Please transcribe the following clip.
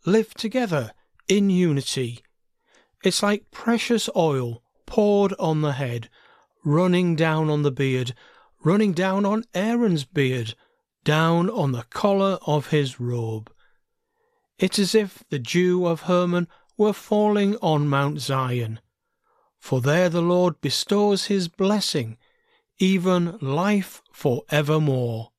live together in unity. It's like precious oil poured on the head, running down on the beard, running down on Aaron's beard, down on the collar of his robe. It's as if the dew of Hermon were falling on Mount Zion, for there the Lord bestows his blessing, even life for evermore.